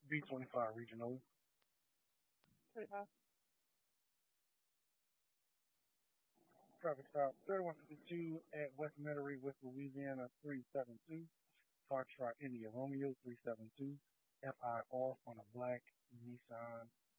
B25 Regional. 25. Traffic stop 3152 at West Metairie, West Louisiana 372. Foxtrot India Romeo 372. FIR on a black Nissan